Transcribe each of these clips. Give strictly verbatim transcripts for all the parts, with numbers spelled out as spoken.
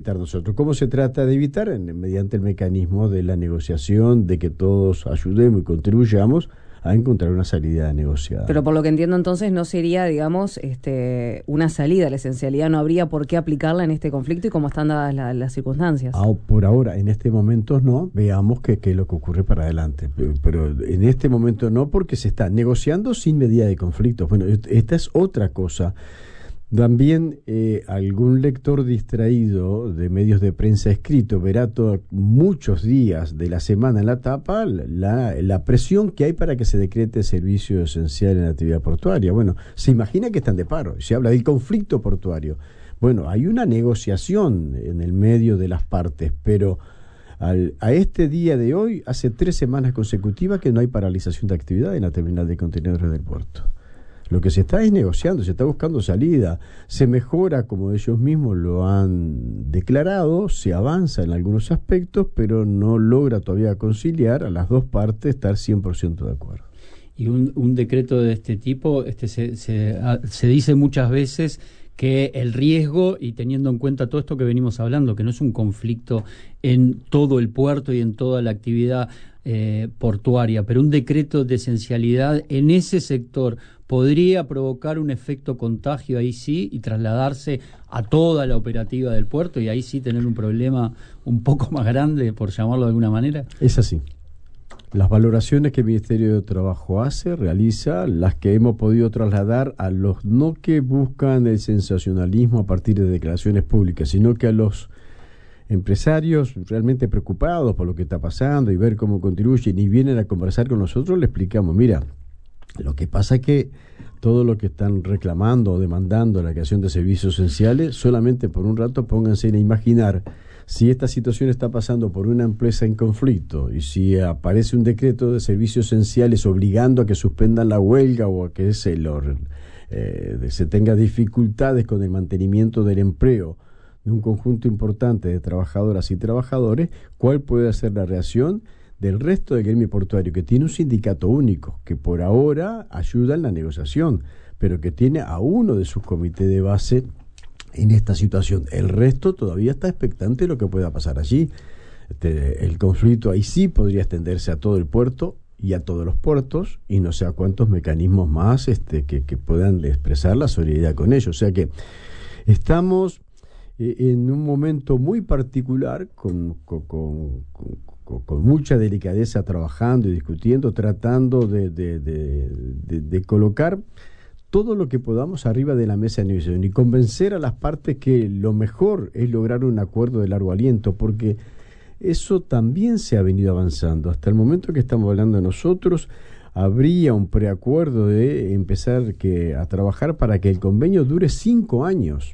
evitar nosotros? ¿Cómo se trata de evitar? En, mediante el mecanismo de la negociación, de que todos ayudemos y contribuyamos a encontrar una salida negociada. Pero por lo que entiendo entonces no sería, digamos, este, una salida, la esencialidad no habría por qué aplicarla en este conflicto y cómo están dadas la, las circunstancias. Ah, por ahora, en este momento no, veamos qué es lo que ocurre para adelante, pero, pero en este momento no, porque se está negociando sin medida de conflicto. Bueno, esta es otra cosa. También eh, algún lector distraído de medios de prensa escrito verá todo, muchos días de la semana en la tapa la, la presión que hay para que se decrete servicio esencial en la actividad portuaria. Bueno, se imagina que están de paro, se habla del conflicto portuario. Bueno, hay una negociación en el medio de las partes, pero al, a este día de hoy, hace tres semanas consecutivas que no hay paralización de actividad en la terminal de contenedores del puerto. Lo que se está es negociando, se está buscando salida, se mejora como ellos mismos lo han declarado, se avanza en algunos aspectos, pero no logra todavía conciliar a las dos partes estar cien por ciento de acuerdo. Y un, un decreto de este tipo, este se, se, a, se dice muchas veces que el riesgo, y teniendo en cuenta todo esto que venimos hablando, que no es un conflicto en todo el puerto y en toda la actividad eh, portuaria, pero un decreto de esencialidad en ese sector podría provocar un efecto contagio ahí sí y trasladarse a toda la operativa del puerto y ahí sí tener un problema un poco más grande, por llamarlo de alguna manera. Es así. Las valoraciones que el Ministerio de Trabajo hace, realiza, las que hemos podido trasladar a los no que buscan el sensacionalismo a partir de declaraciones públicas, sino que a los empresarios realmente preocupados por lo que está pasando y ver cómo contribuyen y vienen a conversar con nosotros, le explicamos, mira, lo que pasa es que todo lo que están reclamando o demandando la creación de servicios esenciales, solamente por un rato pónganse a imaginar si esta situación está pasando por una empresa en conflicto y si aparece un decreto de servicios esenciales obligando a que suspendan la huelga o a que se, lo, eh, se tenga dificultades con el mantenimiento del empleo de un conjunto importante de trabajadoras y trabajadores, ¿cuál puede ser la reacción del resto del gremio portuario, que tiene un sindicato único, que por ahora ayuda en la negociación, pero que tiene a uno de sus comités de base en esta situación? El resto todavía está expectante de lo que pueda pasar allí. Este, el conflicto ahí sí podría extenderse a todo el puerto y a todos los puertos, y no sé a cuántos mecanismos más este, que, que puedan expresar la solidaridad con ellos. O sea que estamos eh, en un momento muy particular, con, con, con, con con mucha delicadeza, trabajando y discutiendo, tratando de, de, de, de, de colocar todo lo que podamos arriba de la mesa de negociación y convencer a las partes que lo mejor es lograr un acuerdo de largo aliento, porque eso también se ha venido avanzando. Hasta el momento que estamos hablando nosotros, habría un preacuerdo de empezar que, a trabajar para que el convenio dure cinco años.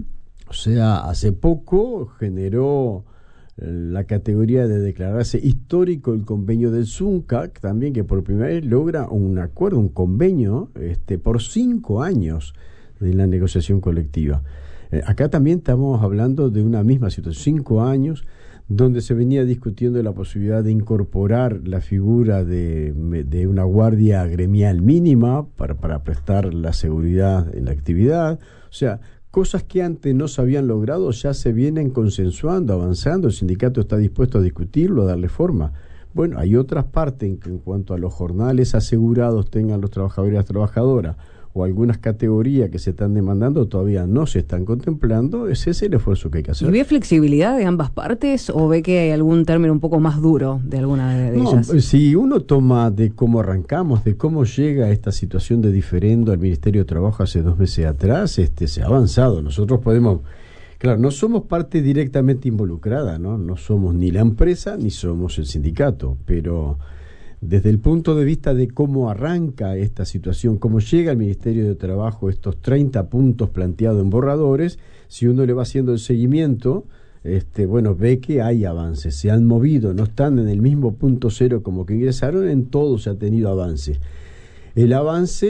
O sea, hace poco generó la categoría de declararse histórico el convenio del ZUNCAC, también, que por primera vez logra un acuerdo, un convenio este, por cinco años de la negociación colectiva. Eh, acá también estamos hablando de una misma situación, cinco años, donde se venía discutiendo la posibilidad de incorporar la figura de, de una guardia gremial mínima para, para prestar la seguridad en la actividad. O sea, cosas que antes no se habían logrado ya se vienen consensuando, avanzando. El sindicato está dispuesto a discutirlo, a darle forma. Bueno, hay otras partes en que en cuanto a los jornales asegurados tengan los trabajadores y las trabajadoras, o algunas categorías que se están demandando todavía no se están contemplando. Ese es el esfuerzo que hay que hacer. ¿Y ve flexibilidad de ambas partes o ve que hay algún término un poco más duro de alguna de, de no, ellas? Si uno toma de cómo arrancamos, de cómo llega esta situación de diferendo al Ministerio de Trabajo hace dos meses atrás, este se ha avanzado. Nosotros podemos, claro, no somos parte directamente involucrada, ¿no? No somos ni la empresa ni somos el sindicato, pero desde el punto de vista de cómo arranca esta situación, cómo llega al Ministerio de Trabajo estos treinta puntos planteados en borradores, si uno le va haciendo el seguimiento, este, bueno, ve que hay avances, se han movido, no están en el mismo punto cero como que ingresaron, en todo se ha tenido avance. El avance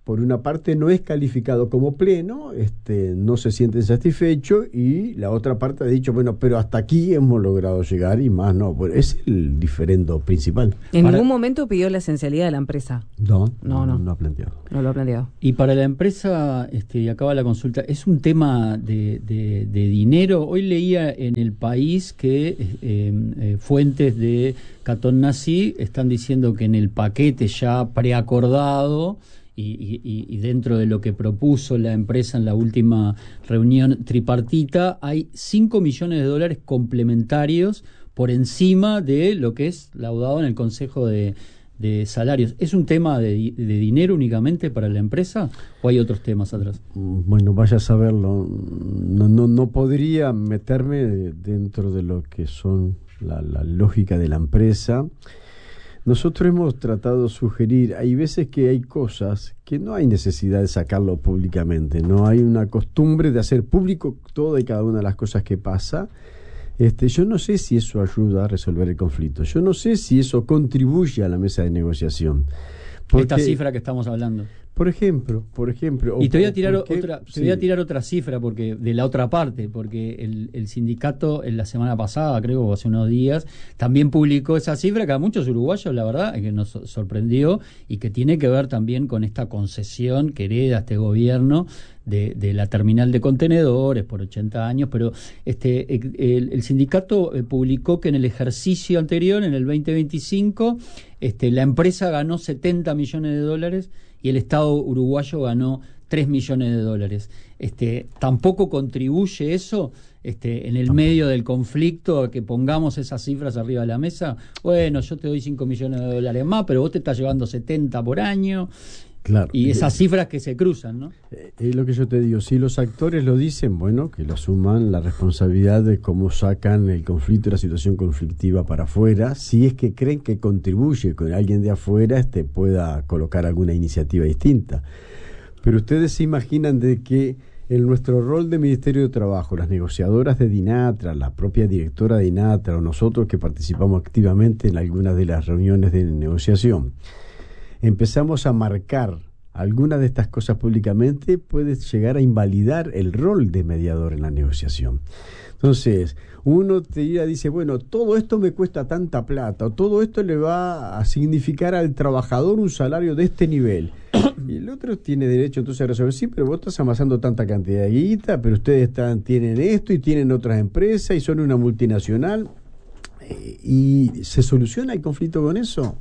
por una parte no es calificado como pleno, este, no se sienten satisfechos, y la otra parte ha dicho, bueno, pero hasta aquí hemos logrado llegar y más no. Bueno, es el diferendo principal. ¿En Para... ningún momento pidió la esencialidad de la empresa? No, no, no, no, no ha planteado. No lo ha planteado. Y para la empresa, este, y acaba la consulta, ¿es un tema de, de, de dinero? Hoy leía en El País que eh, eh, fuentes de Catón Nací están diciendo que en el paquete ya preacordado y, y, y dentro de lo que propuso la empresa en la última reunión tripartita, hay cinco millones de dólares complementarios por encima de lo que es laudado en el Consejo de, de Salarios. ¿Es un tema de, de dinero únicamente para la empresa o hay otros temas atrás? Bueno, vaya a saberlo. No, no, no podría meterme dentro de lo que son la, la lógica de la empresa. Nosotros hemos tratado de sugerir, hay veces que hay cosas que no hay necesidad de sacarlo públicamente, no hay una costumbre de hacer público toda y cada una de las cosas que pasa. Este, yo no sé si eso ayuda a resolver el conflicto, yo no sé si eso contribuye a la mesa de negociación. Porque, esta cifra que estamos hablando. Por ejemplo, por ejemplo. Y te voy a tirar porque, otra, te sí. voy a tirar otra cifra porque de la otra parte, porque el, el sindicato en la semana pasada, creo, o hace unos días, también publicó esa cifra que a muchos uruguayos, la verdad, que nos sorprendió y que tiene que ver también con esta concesión que hereda este gobierno de, de la terminal de contenedores por ochenta años, pero este el, el sindicato publicó que en el ejercicio anterior, en el veinte veinticinco, este, la empresa ganó setenta millones de dólares y el Estado uruguayo ganó tres millones de dólares. Este, ¿tampoco contribuye eso este, en el tampoco. medio del conflicto a que pongamos esas cifras arriba de la mesa? Bueno, yo te doy cinco millones de dólares más, pero vos te estás llevando setenta por año. Claro. Y esas cifras que se cruzan, ¿no? Es eh, lo que yo te digo, si los actores lo dicen, bueno, que lo asuman la responsabilidad de cómo sacan el conflicto y la situación conflictiva para afuera, si es que creen que contribuye con alguien de afuera este pueda colocar alguna iniciativa distinta. Pero ustedes se imaginan de que en nuestro rol de Ministerio de Trabajo, las negociadoras de DINATRA, la propia directora de DINATRA o nosotros que participamos activamente en algunas de las reuniones de negociación, empezamos a marcar algunas de estas cosas públicamente, puede llegar a invalidar el rol de mediador en la negociación. Entonces, uno te dice, bueno, todo esto me cuesta tanta plata, o todo esto le va a significar al trabajador un salario de este nivel. Y el otro tiene derecho entonces a resolver, sí, pero vos estás amasando tanta cantidad de guita, pero ustedes están, tienen esto y tienen otras empresas y son una multinacional. Eh, ¿Y se soluciona el conflicto con eso?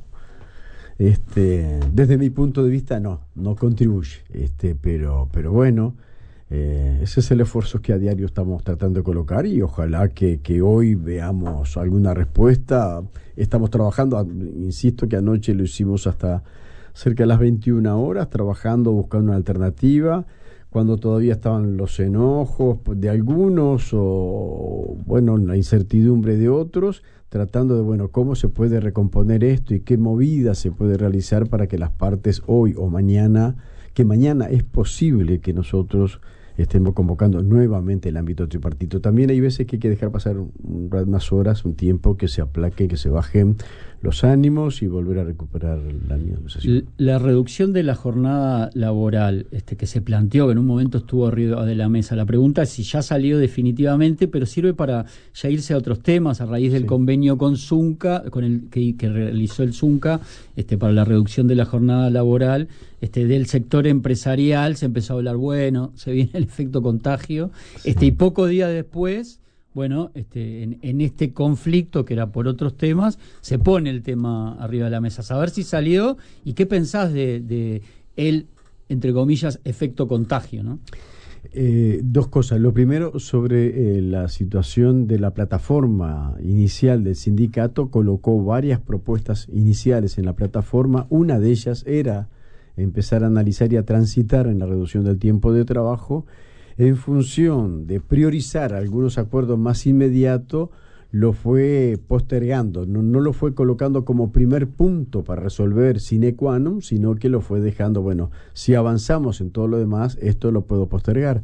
Este, desde mi punto de vista no, no contribuye, este, pero, pero bueno, eh, ese es el esfuerzo que a diario estamos tratando de colocar y ojalá que, que hoy veamos alguna respuesta. Estamos trabajando, insisto que anoche lo hicimos hasta cerca de las veintiuna horas, trabajando, buscando una alternativa, cuando todavía estaban los enojos de algunos o, bueno, la incertidumbre de otros, tratando de, bueno, cómo se puede recomponer esto y qué movida se puede realizar para que las partes hoy o mañana, que mañana es posible que nosotros estemos convocando nuevamente el ámbito tripartito. También hay veces que hay que dejar pasar un, unas horas, un tiempo, que se aplaquen, que se bajen los ánimos y volver a recuperar la negociación. La reducción de la jornada laboral este, que se planteó, que en un momento estuvo arriba de la mesa, la pregunta es si ya salió definitivamente, pero sirve para ya irse a otros temas a raíz del sí. convenio con Zunca, con el que, que realizó el Zunca este, para la reducción de la jornada laboral. Este, del sector empresarial se empezó a hablar, bueno, se viene el efecto contagio, sí. este, y pocos días después, bueno, este, en, en este conflicto que era por otros temas, se pone el tema arriba de la mesa. Saber si salió y qué pensás de, de el, entre comillas, efecto contagio, ¿no? Eh, dos cosas. Lo primero, sobre eh, la situación de la plataforma inicial del sindicato, colocó varias propuestas iniciales en la plataforma. Una de ellas era empezar a analizar y a transitar en la reducción del tiempo de trabajo en función de priorizar algunos acuerdos más inmediatos. Lo fue postergando, no, no lo fue colocando como primer punto para resolver sine qua non, sino que lo fue dejando, bueno, si avanzamos en todo lo demás, esto lo puedo postergar.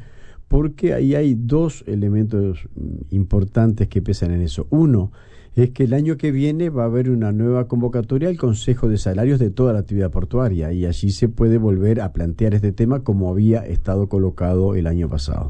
porque ahí hay dos elementos importantes que pesan en eso. Uno es que el año que viene va a haber una nueva convocatoria al Consejo de Salarios de toda la actividad portuaria, y allí se puede volver a plantear este tema como había estado colocado el año pasado.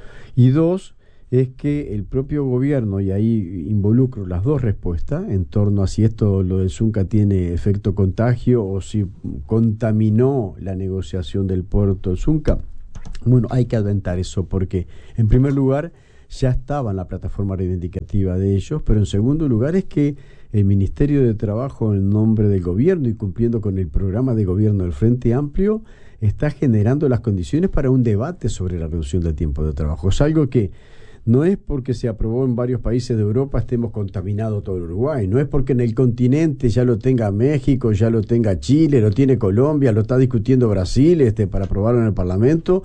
Y dos, es que el propio gobierno, y ahí involucro las dos respuestas, en torno a si esto, lo del Zunca, tiene efecto contagio o si contaminó la negociación del puerto del Zunca. Bueno, hay que adelantar eso porque, en primer lugar, ya estaba en la plataforma reivindicativa de ellos, pero en segundo lugar es que el Ministerio de Trabajo, en nombre del gobierno y cumpliendo con el programa de gobierno del Frente Amplio, está generando las condiciones para un debate sobre la reducción del tiempo de trabajo. Es algo que no es porque se aprobó en varios países de Europa estemos contaminado todo el Uruguay, no es porque en el continente ya lo tenga México, ya lo tenga Chile, lo tiene Colombia, lo está discutiendo Brasil este, para aprobarlo en el Parlamento.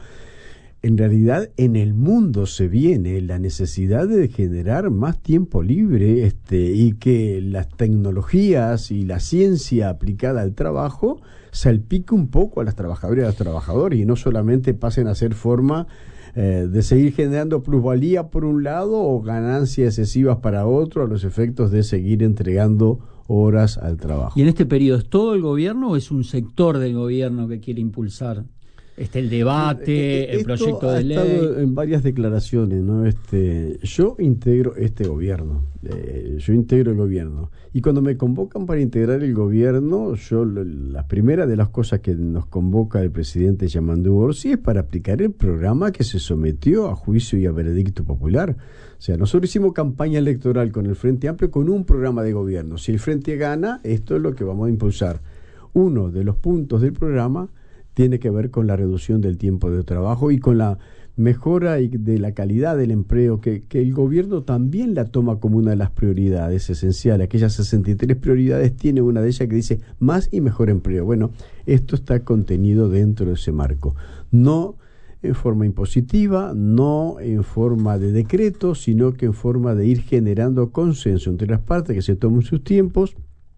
En realidad, en el mundo se viene la necesidad de generar más tiempo libre este, y que las tecnologías y la ciencia aplicada al trabajo salpique un poco a las trabajadoras y a los trabajadores y no solamente pasen a ser forma eh, de seguir generando plusvalía por un lado o ganancias excesivas para otro a los efectos de seguir entregando horas al trabajo. ¿Y en este periodo es todo el gobierno o es un sector del gobierno que quiere impulsar este el debate, Esto el proyecto de ley? Ha estado en varias declaraciones, ¿no? Este, yo integro este gobierno, eh, yo integro el gobierno. Y cuando me convocan para integrar el gobierno, yo la primera de las cosas que nos convoca el presidente Yamandu Orsi es para aplicar el programa que se sometió a juicio y a veredicto popular. O sea, nosotros hicimos campaña electoral con el Frente Amplio con un programa de gobierno. Si el Frente gana, esto es lo que vamos a impulsar. Uno de los puntos del programa tiene que ver con la reducción del tiempo de trabajo y con la mejora de la calidad del empleo, que, que el gobierno también la toma como una de las prioridades esenciales. Aquellas sesenta y tres prioridades, tiene una de ellas que dice más y mejor empleo. Bueno, esto está contenido dentro de ese marco. No en forma impositiva, no en forma de decreto, sino que en forma de ir generando consenso entre las partes que se tomen sus tiempos,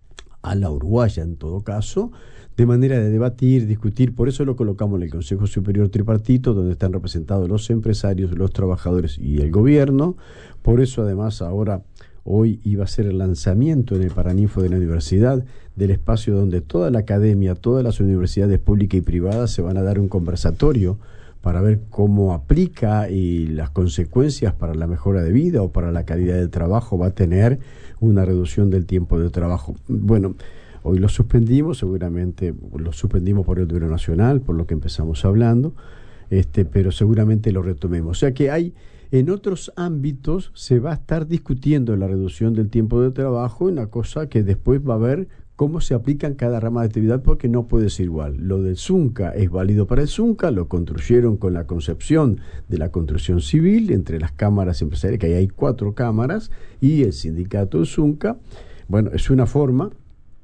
a la uruguaya en todo caso, de manera de debatir, discutir. Por eso lo colocamos en el Consejo Superior Tripartito, donde están representados los empresarios, los trabajadores y el gobierno. Por eso además ahora, hoy iba a ser el lanzamiento en el Paraninfo de la universidad del espacio donde toda la academia, todas las universidades públicas y privadas se van a dar un conversatorio para ver cómo aplica y las consecuencias para la mejora de vida o para la calidad del trabajo va a tener una reducción del tiempo de trabajo. Bueno, hoy lo suspendimos, seguramente lo suspendimos por el Duelo Nacional, por lo que empezamos hablando, este, pero seguramente lo retomemos. O sea que hay, en otros ámbitos se va a estar discutiendo la reducción del tiempo de trabajo, una cosa que después va a ver cómo se aplica en cada rama de actividad, porque no puede ser igual. Lo del Zunca es válido para el Zunca, lo construyeron con la concepción de la construcción civil entre las cámaras empresariales, que ahí hay cuatro cámaras, y el sindicato del Zunca. Bueno, es una forma,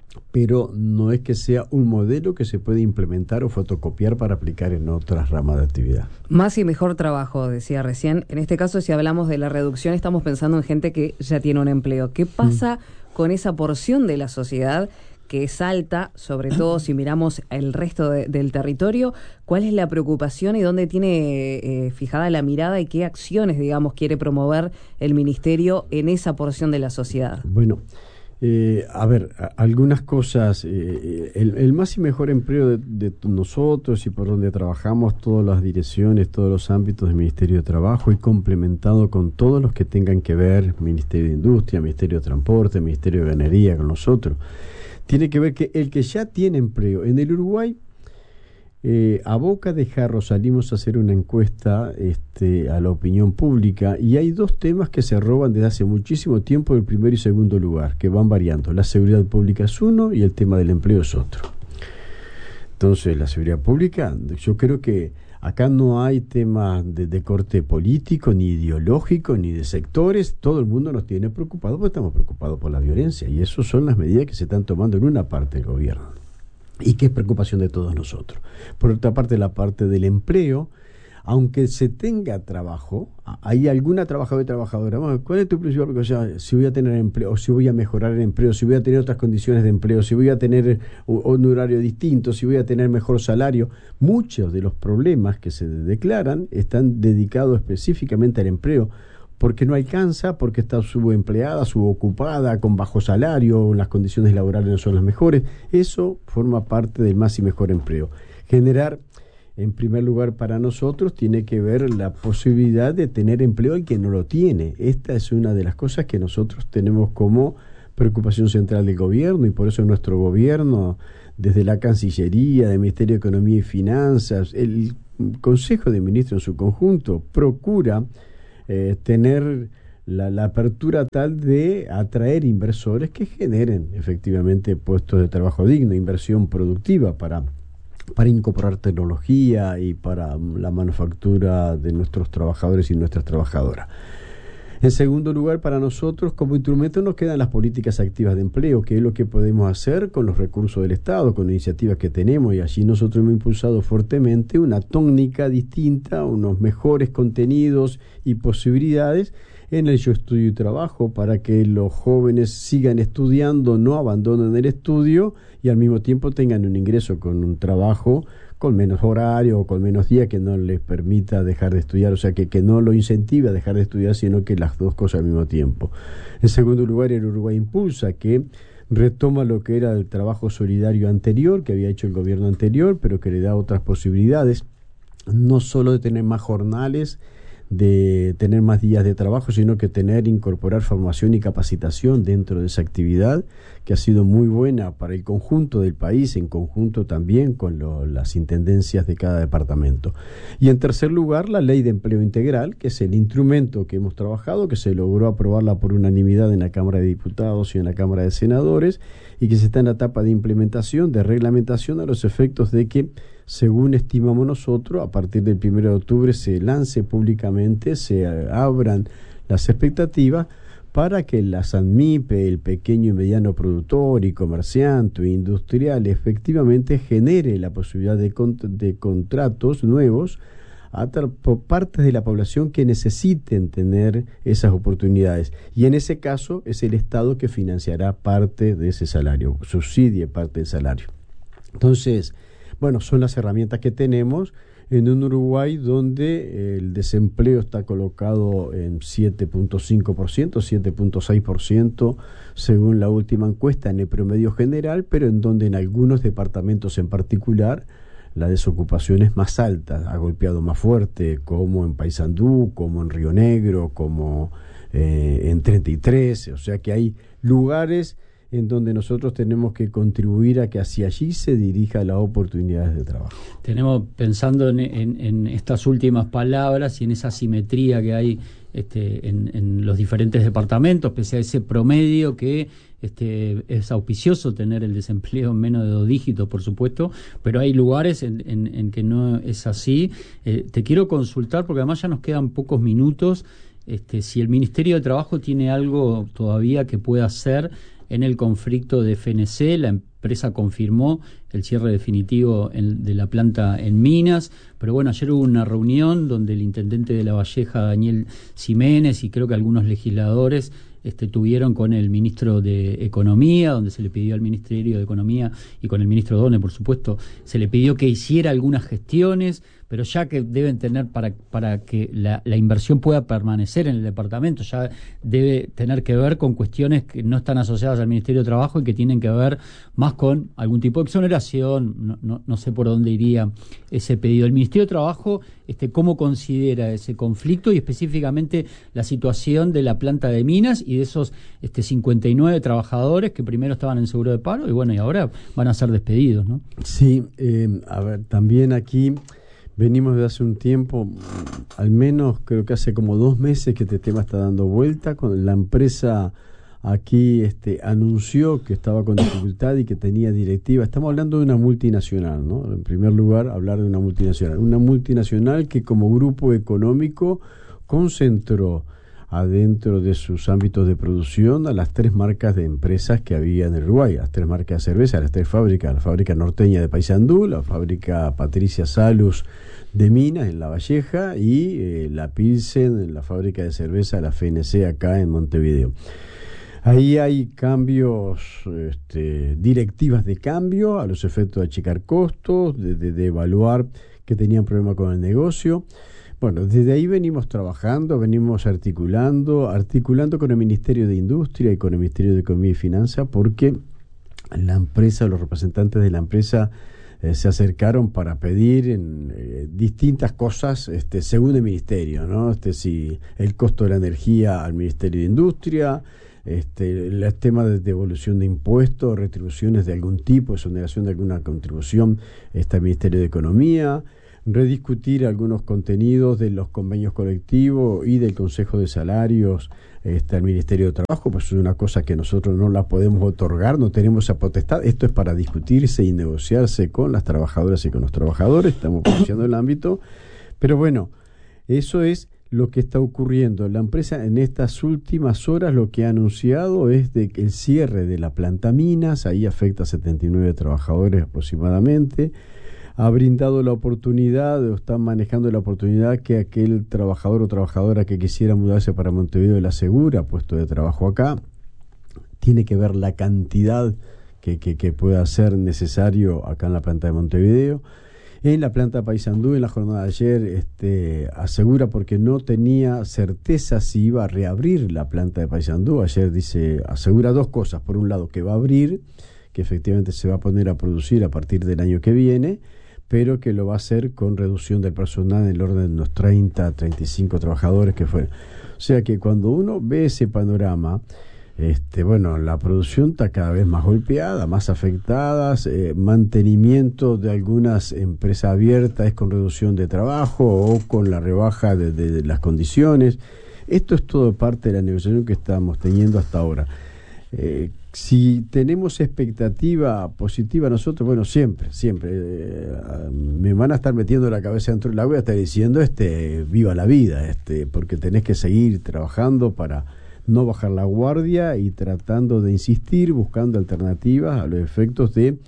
pero no es que sea un modelo que se puede implementar o fotocopiar para aplicar en otras ramas de actividad. Más y mejor trabajo, decía recién. En este caso, si hablamos de la reducción, estamos pensando en gente que ya tiene un empleo. ¿Qué pasa mm. con esa porción de la sociedad que es alta, sobre todo si miramos el resto de, del territorio? ¿Cuál es la preocupación y dónde tiene eh, fijada la mirada y qué acciones, digamos, quiere promover el Ministerio en esa porción de la sociedad? Bueno, Eh, a ver, a, algunas cosas, eh, el, el más y mejor empleo de, de nosotros y por donde trabajamos todas las direcciones, todos los ámbitos del Ministerio de Trabajo y complementado con todos los que tengan que ver, Ministerio de Industria, Ministerio de Transporte, Ministerio de Ganadería, con nosotros, tiene que ver que el que ya tiene empleo en el Uruguay, Eh, a boca de jarro salimos a hacer una encuesta este, a la opinión pública y hay dos temas que se roban desde hace muchísimo tiempo el primer y segundo lugar, que van variando. La seguridad pública es uno y el tema del empleo es otro. Entonces, la seguridad pública, yo creo que acá no hay temas de, de corte político, ni ideológico, ni de sectores. Todo el mundo nos tiene preocupados porque estamos preocupados por la violencia y esas son las medidas que se están tomando en una parte del gobierno. Y que es preocupación de todos nosotros. Por otra parte, la parte del empleo, aunque se tenga trabajo, hay alguna trabajadora y trabajadora, bueno, ¿cuál es tu principal preocupación? Si voy a tener empleo, si voy a mejorar el empleo, si voy a tener otras condiciones de empleo, si voy a tener un horario distinto, si voy a tener mejor salario. Muchos de los problemas que se declaran están dedicados específicamente al empleo, porque no alcanza, porque está subempleada, subocupada, con bajo salario, las condiciones laborales no son las mejores. Eso forma parte del más y mejor empleo. Generar, en primer lugar, para nosotros, tiene que ver la posibilidad de tener empleo y que no lo tiene. Esta es una de las cosas que nosotros tenemos como preocupación central del gobierno, y por eso nuestro gobierno, desde la Cancillería, del Ministerio de Economía y Finanzas, el Consejo de Ministros en su conjunto, procura eh, tener la, la apertura tal de atraer inversores que generen efectivamente puestos de trabajo digno, inversión productiva para para incorporar tecnología y para la manufactura de nuestros trabajadores y nuestras trabajadoras. En segundo lugar, para nosotros como instrumento nos quedan las políticas activas de empleo, que es lo que podemos hacer con los recursos del Estado, con iniciativas que tenemos, y allí nosotros hemos impulsado fuertemente una tónica distinta, unos mejores contenidos y posibilidades en el Yo Estudio y Trabajo, para que los jóvenes sigan estudiando, no abandonen el estudio y al mismo tiempo tengan un ingreso con un trabajo con menos horario o con menos días que no les permita dejar de estudiar, o sea, que, que no lo incentive a dejar de estudiar, sino que las dos cosas al mismo tiempo. En segundo lugar, el Uruguay Impulsa, que retoma lo que era el trabajo solidario anterior, que había hecho el gobierno anterior, pero que le da otras posibilidades, no solo de tener más jornales, de tener más días de trabajo, sino que tener, incorporar formación y capacitación dentro de esa actividad, que ha sido muy buena para el conjunto del país, en conjunto también con lo, las intendencias de cada departamento. Y en tercer lugar, la Ley de Empleo Integral, que es el instrumento que hemos trabajado, que se logró aprobarla por unanimidad en la Cámara de Diputados y en la Cámara de Senadores, y que se está en la etapa de implementación, de reglamentación, a los efectos de que, según estimamos nosotros, a partir del primero de octubre se lance públicamente, se abran las expectativas para que la SANMIPE, el pequeño y mediano productor y comerciante o industrial, efectivamente genere la posibilidad de, cont- de contratos nuevos a tar- por partes de la población que necesiten tener esas oportunidades. Y en ese caso es el Estado que financiará parte de ese salario, subsidie parte del salario. Entonces, bueno, son las herramientas que tenemos en un Uruguay donde el desempleo está colocado en siete punto cinco por ciento, siete punto seis por ciento según la última encuesta en el promedio general, pero en donde en algunos departamentos en particular la desocupación es más alta, ha golpeado más fuerte, como en Paysandú, como en Río Negro, como eh, en treinta y tres, o sea que hay lugares en donde nosotros tenemos que contribuir a que hacia allí se dirija las oportunidades de trabajo. Tenemos, pensando en, en, en estas últimas palabras y en esa simetría que hay este, en, en los diferentes departamentos, pese a ese promedio que este, es auspicioso tener el desempleo en menos de dos dígitos, por supuesto, pero hay lugares en, en, en que no es así. Eh, te quiero consultar, porque además ya nos quedan pocos minutos, este, si el Ministerio de Trabajo tiene algo todavía que pueda hacer en el conflicto de F N C. La empresa confirmó el cierre definitivo en, de la planta en Minas, pero bueno, ayer hubo una reunión donde el intendente de La Valleja, Daniel Ximénez, y creo que algunos legisladores este, tuvieron con el ministro de Economía, donde se le pidió al Ministerio de Economía y con el ministro Done, por supuesto, se le pidió que hiciera algunas gestiones, pero ya que deben tener para, para que la, la inversión pueda permanecer en el departamento, ya debe tener que ver con cuestiones que no están asociadas al Ministerio de Trabajo y que tienen que ver más con algún tipo de exoneración. No, no, no sé por dónde iría ese pedido. El Ministerio de Trabajo, este, ¿cómo considera ese conflicto y específicamente la situación de la planta de Minas y de esos este, cincuenta y nueve trabajadores que primero estaban en seguro de paro y bueno, y ahora van a ser despedidos, ¿no? Sí, eh, a ver, también aquí venimos de hace un tiempo, al menos creo que hace como dos meses que este tema está dando vuelta, con la empresa aquí este, anunció que estaba con dificultad y que tenía directiva. Estamos hablando de una multinacional, ¿no? En primer lugar, hablar de una multinacional. Una multinacional que como grupo económico concentró adentro de sus ámbitos de producción a las tres marcas de empresas que había en el Uruguay, las tres marcas de cerveza, las tres fábricas, la fábrica norteña de Paysandú, la fábrica Patricia Salus de Minas en La Valleja y eh, la Pilsen en la fábrica de cerveza, la F N C acá en Montevideo. Ahí hay cambios, este, directivas de cambio a los efectos de achicar costos, de, de, de evaluar que tenían problema con el negocio. Bueno, desde ahí venimos trabajando, venimos articulando, articulando con el Ministerio de Industria y con el Ministerio de Economía y Finanzas, porque la empresa, los representantes de la empresa eh, se acercaron para pedir en, eh, distintas cosas este, según el Ministerio, ¿no? Este, si el costo de la energía al Ministerio de Industria, este, el tema de devolución de impuestos, retribuciones de algún tipo, exoneración de alguna contribución, está el Ministerio de Economía, rediscutir algunos contenidos de los convenios colectivos y del Consejo de Salarios está el Ministerio de Trabajo, pues es una cosa que nosotros no la podemos otorgar, no tenemos esa potestad. Esto es para discutirse y negociarse con las trabajadoras y con los trabajadores, estamos propiciando el ámbito, pero bueno, eso es lo que está ocurriendo. La empresa en estas últimas horas lo que ha anunciado es de que el cierre de la planta Minas, ahí afecta a setenta y nueve trabajadores aproximadamente, ha brindado la oportunidad, o está manejando la oportunidad que aquel trabajador o trabajadora que quisiera mudarse para Montevideo la asegura puesto de trabajo acá. Tiene que ver la cantidad que, que, que pueda ser necesario acá en la planta de Montevideo. En la planta Paysandú, en la jornada de ayer, este, asegura porque no tenía certeza si iba a reabrir la planta de Paysandú. Ayer dice, asegura dos cosas. Por un lado, que va a abrir, que efectivamente se va a poner a producir a partir del año que viene, pero que lo va a hacer con reducción del personal en el orden de unos treinta, treinta y cinco trabajadores que fueron. O sea que cuando uno ve ese panorama, este, bueno, la producción está cada vez más golpeada, más afectadas, eh, mantenimiento de algunas empresas abiertas es con reducción de trabajo o con la rebaja de, de, de las condiciones. Esto es todo parte de la negociación que estamos teniendo hasta ahora. Eh, si tenemos expectativa positiva nosotros, bueno, siempre, siempre eh, me van a estar metiendo la cabeza dentro del agua y a estar diciendo este, viva la vida, este, porque tenés que seguir trabajando para no bajar la guardia y tratando de insistir, buscando alternativas a los efectos de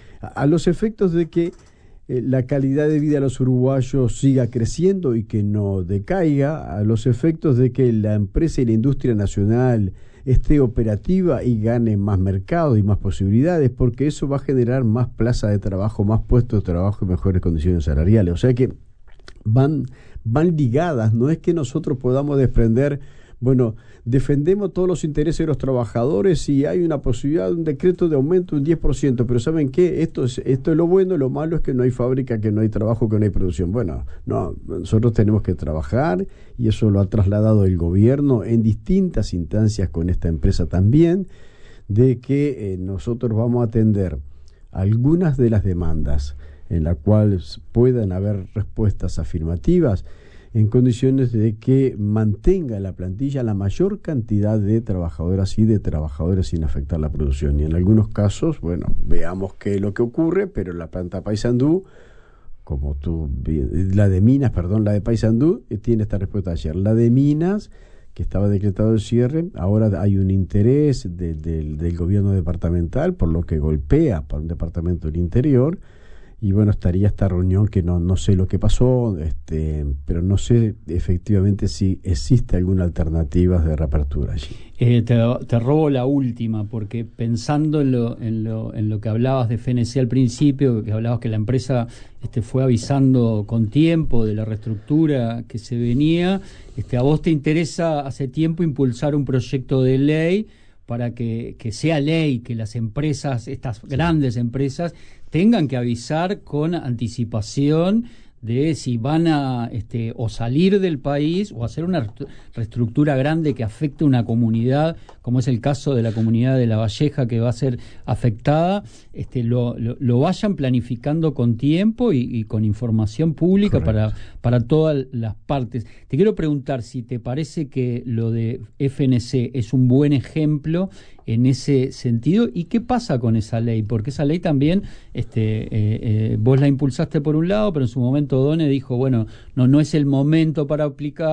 a los efectos de que eh, la calidad de vida de los uruguayos siga creciendo y que no decaiga, a los efectos de que la empresa y la industria nacional esté operativa y gane más mercado y más posibilidades, porque eso va a generar más plazas de trabajo, más puestos de trabajo y mejores condiciones salariales. O sea que van, van ligadas, no es que nosotros podamos desprender, bueno, defendemos todos los intereses de los trabajadores y hay una posibilidad de un decreto de aumento de un diez por ciento, pero ¿saben qué? Esto es, esto es lo bueno, lo malo es que no hay fábrica, que no hay trabajo, que no hay producción. Bueno, no, nosotros tenemos que trabajar y eso lo ha trasladado el gobierno en distintas instancias con esta empresa también, de que eh, nosotros vamos a atender algunas de las demandas en las cuales puedan haber respuestas afirmativas en condiciones de que mantenga la plantilla la mayor cantidad de trabajadoras y de trabajadores sin afectar la producción. Y en algunos casos, bueno, veamos qué es lo que ocurre, pero la planta Paysandú, como tú, la de Minas, perdón, la de Paysandú, tiene esta respuesta ayer. La de Minas, que estaba decretado el cierre, ahora hay un interés de, de, del gobierno departamental, por lo que golpea para un departamento del interior. Y bueno, estaría esta reunión que no, no sé lo que pasó, este, pero no sé efectivamente si existe alguna alternativa de reapertura allí. Eh, te, te robo la última, porque pensando en lo, en lo, en lo que hablabas de F N C al principio, que hablabas que la empresa este, fue avisando con tiempo de la reestructura que se venía, este, a vos te interesa hace tiempo impulsar un proyecto de ley para que, que sea ley, que las empresas, estas grandes empresas, tengan que avisar con anticipación de si van a este, o salir del país o hacer una reestructura grande que afecte a una comunidad, como es el caso de la comunidad de La Valleja que va a ser afectada, este, lo, lo, lo vayan planificando con tiempo y, y con información pública para, para todas las partes. Te quiero preguntar si te parece que lo de F N C es un buen ejemplo en ese sentido, y qué pasa con esa ley, porque esa ley también este, eh, eh, vos la impulsaste por un lado, pero en su momento Done dijo, bueno, no, no es el momento para aplicar,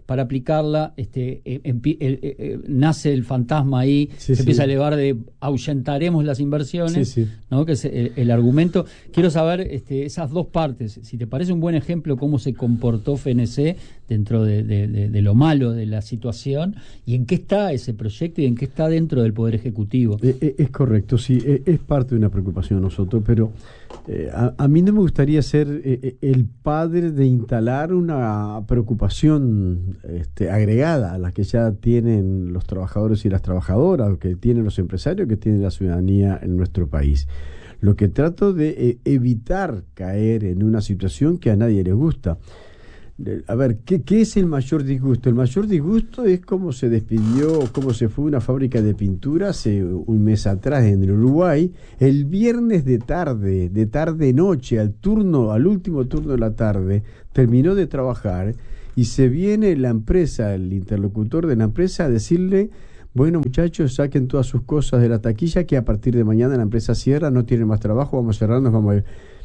para aplicarla, este, eh, empi- eh, eh, eh, nace el fantasma ahí, Sí, se sí. empieza a elevar de ahuyentaremos las inversiones, Sí, sí. ¿no? Que es el, el argumento. Quiero saber este, esas dos partes, si te parece un buen ejemplo cómo se comportó F N C dentro de, de, de, de lo malo de la situación, y en qué está ese proyecto y en qué está dentro del Poder Ejecutivo. Eh, eh, es correcto, sí, eh, es parte de una preocupación de nosotros, pero eh, a, a mí no me gustaría ser eh, el padre de instalar una preocupación este, agregada a la que ya tienen los trabajadores y las trabajadoras, que tienen los empresarios, que tiene la ciudadanía en nuestro país. Lo que trato de eh, evitar caer en una situación que a nadie le gusta. A ver, ¿qué, ¿qué es el mayor disgusto? El mayor disgusto es cómo se despidió, cómo se fue una fábrica de pintura hace un mes atrás en el Uruguay, el viernes de tarde, de tarde-noche, al turno, al último turno de la tarde, terminó de trabajar y se viene la empresa, el interlocutor de la empresa, a decirle: bueno, muchachos, saquen todas sus cosas de la taquilla, que a partir de mañana la empresa cierra, no tiene más trabajo, vamos a cerrarnos, vamos a...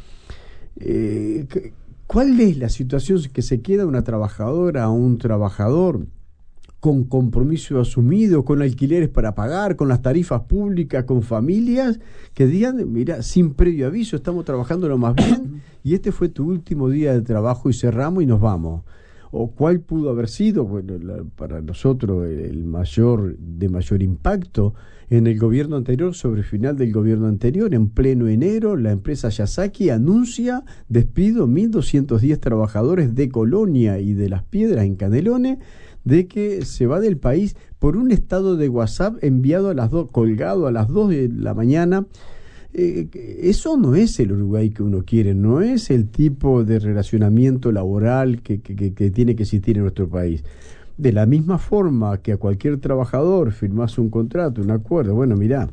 Eh, ¿Cuál es la situación que se queda una trabajadora o un trabajador con compromiso asumido, con alquileres para pagar, con las tarifas públicas, con familias que digan: mira, sin previo aviso, estamos trabajando lo más bien y este fue tu último día de trabajo y cerramos y nos vamos? ¿O cuál pudo haber sido, bueno, la, para nosotros el, el mayor de mayor impacto en el gobierno anterior, sobre el final del gobierno anterior, en pleno enero, la empresa Yasaki anuncia despido mil doscientos diez trabajadores de Colonia y de Las Piedras en Canelones, de que se va del país por un estado de WhatsApp enviado a las dos, colgado a las dos de la mañana. Eh, eso no es el Uruguay que uno quiere, no es el tipo de relacionamiento laboral que, que, que, que tiene que existir en nuestro país. De la misma forma que a cualquier trabajador firmás un contrato, un acuerdo, bueno, mirá,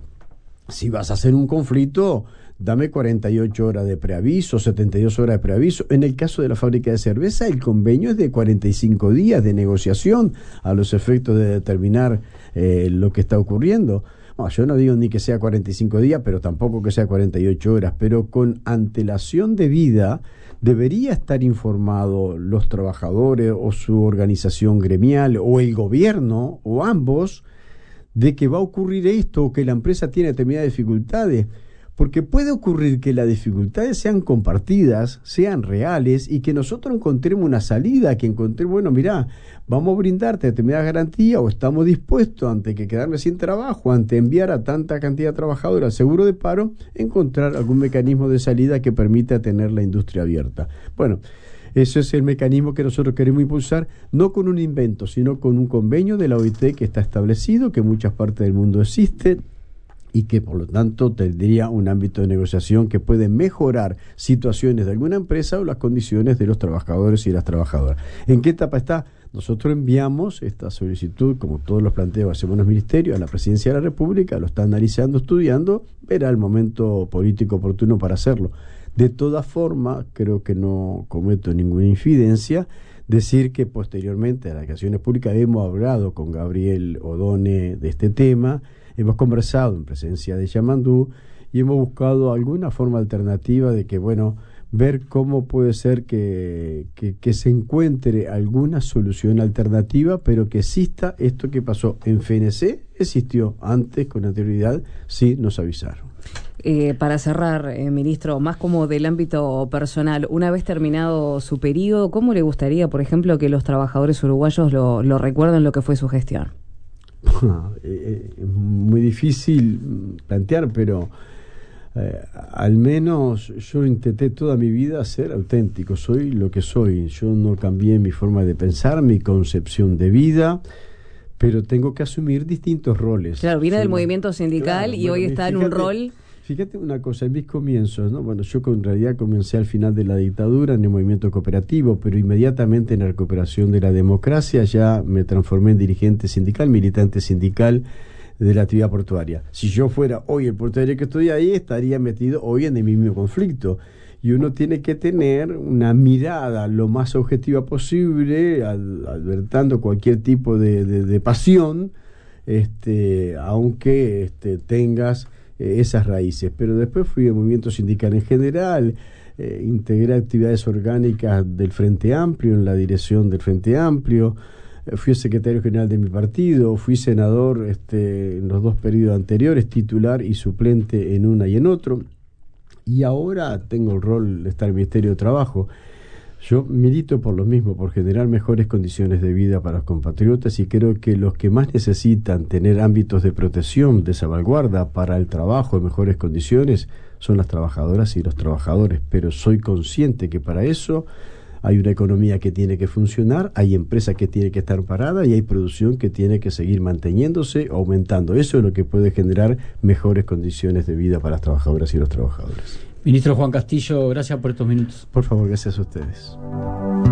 si vas a hacer un conflicto, dame cuarenta y ocho horas de preaviso, setenta y dos horas de preaviso. En el caso de la fábrica de cerveza, el convenio es de cuarenta y cinco días de negociación a los efectos de determinar eh, lo que está ocurriendo. No, yo no digo ni que sea cuarenta y cinco días, pero tampoco que sea cuarenta y ocho horas, pero con antelación debida debería estar informado los trabajadores o su organización gremial o el gobierno o ambos de que va a ocurrir esto o que la empresa tiene determinadas dificultades. Porque puede ocurrir que las dificultades sean compartidas, sean reales y que nosotros encontremos una salida, que encontremos, bueno, mirá, vamos a brindarte determinada garantía o estamos dispuestos, ante que quedarme sin trabajo, ante enviar a tanta cantidad de trabajadores al seguro de paro, encontrar algún mecanismo de salida que permita tener la industria abierta. Bueno, ese es el mecanismo que nosotros queremos impulsar, no con un invento, sino con un convenio de la O I T que está establecido, que en muchas partes del mundo existe, y que por lo tanto tendría un ámbito de negociación que puede mejorar situaciones de alguna empresa o las condiciones de los trabajadores y las trabajadoras. ¿En qué etapa está? Nosotros enviamos esta solicitud, como todos los planteos hacemos en los ministerios, a la Presidencia de la República, lo está analizando, estudiando, verá el momento político oportuno para hacerlo. De todas formas, creo que no cometo ninguna infidencia decir que posteriormente a las declaraciones públicas hemos hablado con Gabriel Odone de este tema. Hemos conversado en presencia de Yamandú y hemos buscado alguna forma alternativa de que, bueno, ver cómo puede ser que, que, que se encuentre alguna solución alternativa, pero que exista esto que pasó en F N C, existió antes, con anterioridad, sí nos avisaron. Eh, para cerrar, eh, ministro, más como del ámbito personal, una vez terminado su periodo, ¿cómo le gustaría, por ejemplo, que los trabajadores uruguayos lo, lo recuerden lo que fue su gestión? Es muy difícil plantear, pero eh, al menos yo intenté toda mi vida ser auténtico, soy lo que soy, yo no cambié mi forma de pensar, mi concepción de vida, pero tengo que asumir distintos roles. Claro, viene soy del una... movimiento sindical claro, y bueno, hoy está fíjate, en un rol... Fíjate una cosa, en mis comienzos, ¿no? Bueno, yo en realidad comencé al final de la dictadura en el movimiento cooperativo, pero inmediatamente en la recuperación de la democracia ya me transformé en dirigente sindical, militante sindical de la actividad portuaria. Si yo fuera hoy el portuario que estoy ahí, estaría metido hoy en el mismo conflicto. Y uno tiene que tener una mirada lo más objetiva posible, al, advertando cualquier tipo de, de, de pasión, este, aunque este, tengas esas raíces. Pero después fui al movimiento sindical en general, eh, integré actividades orgánicas del Frente Amplio, en la dirección del Frente Amplio, fui secretario general de mi partido, fui senador este, en los dos periodos anteriores, titular y suplente en una y en otro, y ahora tengo el rol de estar en el Ministerio de Trabajo. Yo milito por lo mismo, por generar mejores condiciones de vida para los compatriotas, y creo que los que más necesitan tener ámbitos de protección, de salvaguarda para el trabajo en mejores condiciones son las trabajadoras y los trabajadores, pero soy consciente que para eso hay una economía que tiene que funcionar, hay empresas que tienen que estar paradas y hay producción que tiene que seguir manteniéndose, aumentando. Eso es lo que puede generar mejores condiciones de vida para las trabajadoras y los trabajadores. Ministro Juan Castillo, gracias por estos minutos. Por favor, gracias a ustedes.